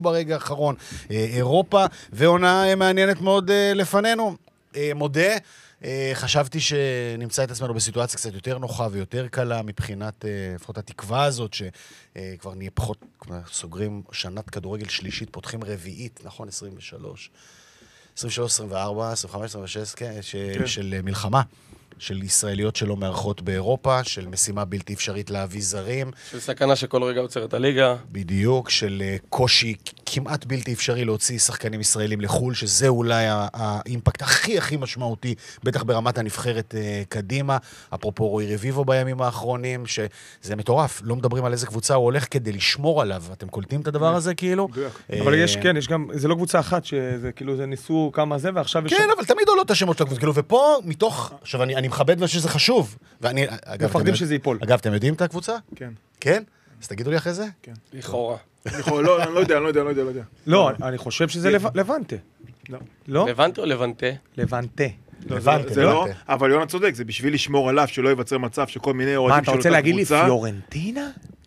ברגע האחרון, אירופה, ועונה מעניינת מאוד לפנינו. מודה, חשבתי שנמצא את עצמנו בסיטואציה קצת יותר נוחה ויותר קלה, מבחינת לפחות התקווה הזאת, שכבר נהיה פחות, סוגרים שנת כדורגל שלישית, פותחים רביעית, נכון? 23, 24, 25, 26, כן, של מלחמה. של ישראליות שלא מארחות באירופה, של משימה בלתי אפשרית להביא זרים. של סכנה שכל רגע עוצרת הליגה. בדיוק, של קושי כמעט בלתי אפשרי להוציא שחקנים ישראלים לחול, שזה אולי האימפקט הכי משמעותי, בטח ברמת הנבחרת קדימה. אפרופו רוי רביבו בימים האחרונים, שזה מטורף, לא מדברים על איזה קבוצה הוא הולך כדי לשמור עליו. אתם קולטים את הדבר הזה כאילו? אבל יש גם, זה לא קבוצה אחת, שזה כאילו זה ניסו כמה זה, ועכשיו כן, אבל תמיד עולות השמות של הקבוצה, כאילו, ופה מתוך, עכשיו אני מכבד ושזה חשוב. מפחדים שזה ייפול. אגב, אתם יודעים את הקבוצה? כן. כן? אז תגידו לי אחרי זה? כן. לכאורה. לא, אני לא יודע. לא, אני חושב שזה לבנטה. לא? לבנטה או לבנטה? לבנטה. זה לא, אבל יונה צודק, זה בשביל לשמור עליו, שלא ייווצר מצב שכל מיני אוהדים מה, אתה רוצה להגיד לי פיורנטינה?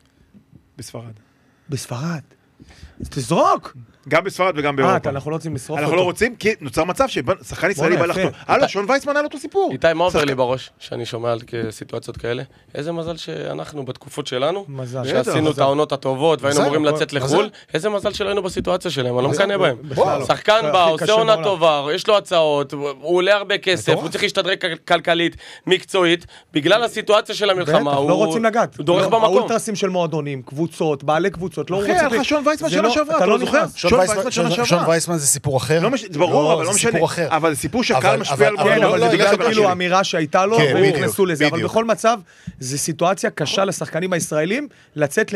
בספרד. אז תזרוק. גם בספרד וגם באירופה. אנחנו לא רוצים לשרוף אותו. אנחנו לא רוצים, כי נוצר מצב ששחקן ישראלי בא לחתום. הלו, שון וייסמן היה לו אותו סיפור. איתי, מה עובר לי בראש שאני שומע על סיטואציות כאלה? איזה מזל שאנחנו בתקופות שלנו, שעשינו את העונות הטובות והיינו אמורים לצאת לחול, איזה מזל שלנו בסיטואציה שלהם, אני לא מקנא בהם. שחקן בא, עושה עונה טובה, יש לו הצעות, הוא עולה הרבה כסף, הוא צריך להשתדרג כלכלית, מקצועית, בגלל הסיטואציה של המלחמה, הוא דורך במקום. האולטרסים של מועדונים, קבוצות, בעלי קבוצות, לא רוצים. אחי, שון וייסמן שנה שעברה, אתה לא זוכר? שון וייסמן זה סיפור אחר. זה ברור, אבל לא משנה. אבל זה סיפור שקהל משפיע על כן, אבל זה בגלל כאילו האמירה שהייתה לו, והם נכנסו לזה. אבל בכל מצב, זו סיטואציה קשה לשחקנים הישראלים לצאת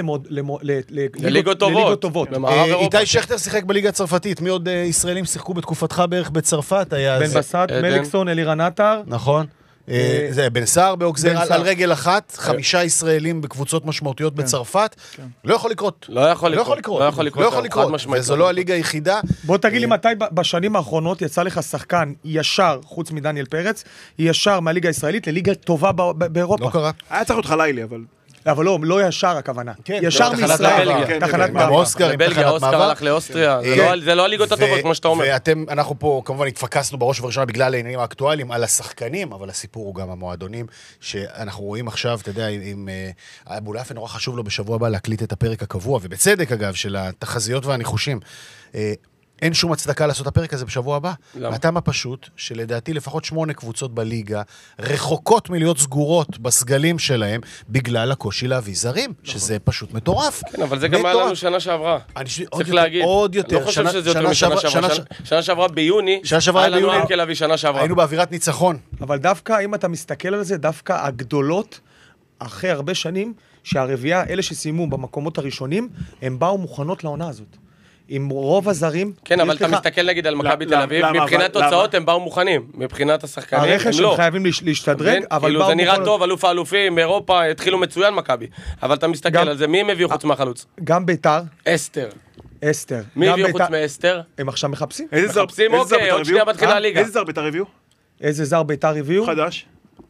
לליגות טובות. איתי שכטר שיחק בליגה הצרפתית. מי עוד ישראלים שיחקו בתקופתך בערך בצרפת? בן בסט, מליקסון, אלירן עטר. נכון. זה בן סער באוגזר, על רגל אחת, 5 ישראלים בקבוצות משמעותיות בצרפת, לא יכול לקרות. לא יכול לקרות, וזו לא הליגה היחידה. בוא תגיד לי מתי בשנים האחרונות יצא לך שחקן ישר, חוץ מדניאל פרץ, ישר מהליגה הישראלית לליגה טובה באירופה. לא קרה. היה צריך אותך לילי, אבל לא ישר הכוונה. ישר מישראל. תחנת מעבר. בבלגיה, אוסקר הלך לאוסטריה. זה לא הליגות הטובות, כמו שאתה אומר. אנחנו פה כמובן התפקסנו בראש ובראשונה בגלל העניינים האקטואליים על השחקנים, אבל הסיפור הוא גם המועדונים, שאנחנו רואים עכשיו, אתה יודע, עם אבו לאפן נורא חשוב לו בשבוע הבא להקליט את הפרק הקבוע, ובצדק אגב, של התחזיות והניחושים. אין שום הצדקה לעשות הפרק הזה בשבוע הבא. מהטעם הפשוט, שלדעתי לפחות 8 קבוצות בליגה, רחוקות מלהיות סגורות בסגלים שלהם, בגלל הקושי להביא זרים, שזה פשוט מטורף. כן, אבל זה גם היה לנו שנה שעברה. צריך להגיד. עוד יותר. לא חושב שזה יותר משנה שעברה. שנה שעברה ביוני, היה לנו אנקל להביא שנה שעברה. היינו באווירת ניצחון. אבל דווקא, אם אתה מסתכל על זה, דווקא הגדולות, אחרי הרבה שנים, שהרביעה, אלה שסיימו במקומות הראשונים, הם באו מוכנות לעונה הזאת. עם רוב הזרים. כן, אבל אתה מסתכל נגיד על מכבי תל אביב, מבחינת תוצאות הם באו מוכנים, מבחינת השחקנים הם לא. הרכש הם חייבים להשתדרג, אבל באו זה נראה טוב, אלוף האלופים, אירופה, התחילו מצוין מכבי. אבל אתה מסתכל על זה, מי הם הביאו חוץ מהחלוץ? גם ביתר. אסתר. מי הביאו חוץ מאסתר? הם עכשיו מחפשים. מחפשים, אוקיי, עוד שנייה מתחילה הליגה. איזה זר ביתר הביאו? איזה זר ביתר הביאו? חדש.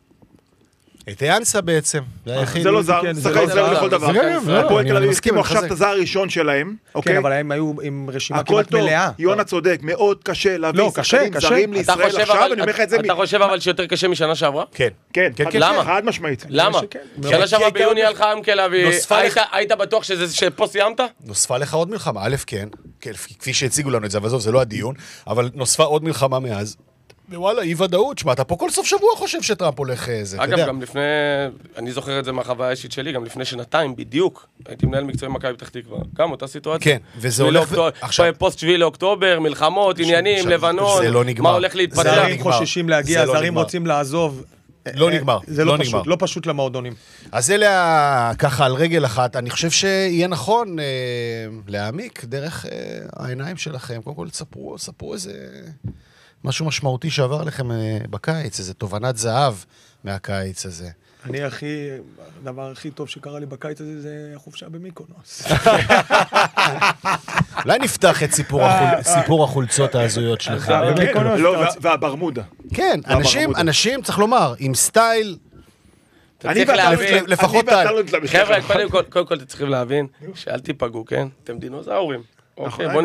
את האנסה בעצם. זה לא זר, שחקן זר לכל דבר. הפועל תל אביב הסכימו עכשיו את הזר הראשון שלהם. כן, אבל הם היו עם רשימה כמעט מלאה. יונה צודק, מאוד קשה להביא שחקנים זרים לישראל עכשיו, אני אומר לך את זה. אתה חושב אבל שיותר קשה משנה שעברה? כן. כן, למה? חד משמעית. למה? שנה שעברה ביוני הלכה אנקל להביא, היית בטוח שפה סיימת? נוספה לך עוד מלחמה, א' כן, כפי שהציגו לנו את זה, אבל זה לא הדיון, אבל נוספה עוד מלחמה מאז. וואלה, אי ודאות, שמה, אתה פה כל סוף שבוע חושב שטראמפ הולך זה, אתה יודע. אגב, גם לפני, אני זוכר את זה מהחוויה האישית שלי, גם לפני שנתיים, בדיוק, הייתי מנהל מקצועי מכבי פתח תקווה, גם אותה סיטואציה. כן, וזה הולך... עכשיו, פוסט 7 לאוקטובר, מלחמות, עניינים, לבנון, מה הולך להתפתח. זרים חוששים להגיע, זרים רוצים לעזוב. לא נגמר. זה לא פשוט למועדונים. אז אלה ככה על רגל אחת, אני חושב שיהיה נכון להעמיק דרך העיניים שלכם. קודם כל, ספרו איזה... משהו משמעותי שעבר לכם בקיץ, איזו תובנת זהב מהקיץ הזה. הדבר הכי טוב שקרה לי בקיץ הזה זה החופשה במיקונוס. אולי נפתח את סיפור החולצות ההזויות שלך. והברמודה. כן, אנשים, צריך לומר, עם סטייל... לפחות טל. חבר'ה, קודם כל, אתם צריכים להבין שאל תיפגעו, כן? אתם דינוזאורים. אוקיי, בוא